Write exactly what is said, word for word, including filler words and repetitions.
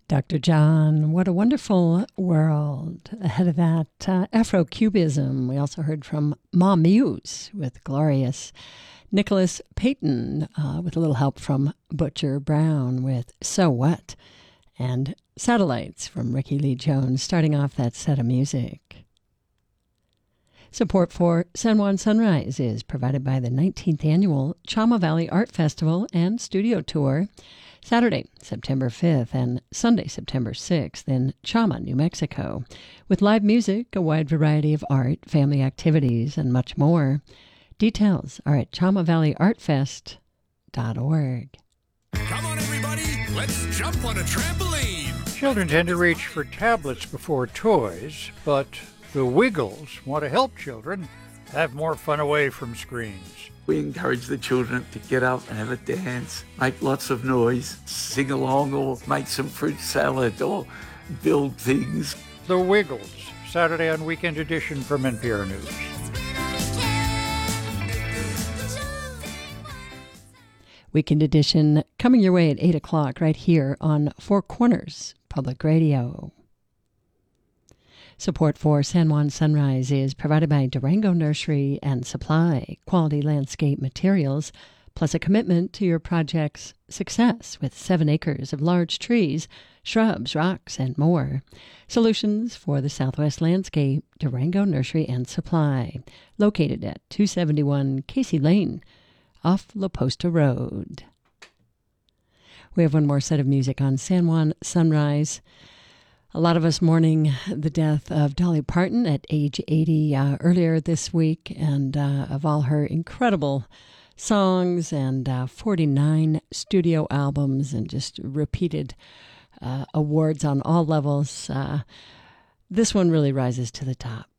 Doctor John, What a Wonderful World. Ahead of that, uh, Afro-Cubism. We also heard from Ma Muse with Glorious. Nicholas Payton uh, with a little help from Butcher Brown with So What. And Satellites from Ricky Lee Jones, starting off that set of music. Support for San Juan Sunrise is provided by the nineteenth Annual Chama Valley Art Festival and Studio Tour, Saturday, September fifth, and Sunday, September sixth in Chama, New Mexico, with live music, a wide variety of art, family activities, and much more. Details are at chama valley art fest dot org. Come on, everybody, let's jump on a trampoline. Children tend to reach for tablets before toys, but the Wiggles want to help children have more fun away from screens. We encourage the children to get up and have a dance, make lots of noise, sing along or make some fruit salad or build things. The Wiggles, Saturday on Weekend Edition from N P R News. Weekend Edition coming your way at eight o'clock right here on Four Corners Public Radio. Support for San Juan Sunrise is provided by Durango Nursery and Supply, quality landscape materials, plus a commitment to your project's success with seven acres of large trees, shrubs, rocks, and more. Solutions for the Southwest landscape, Durango Nursery and Supply, located at two seventy-one Casey Lane, off La Posta Road. We have one more set of music on San Juan Sunrise. A lot of us mourning the death of Dolly Parton at age eighty uh, earlier this week, and uh, of all her incredible songs and uh, forty-nine studio albums and just repeated uh, awards on all levels. Uh, this one really rises to the top.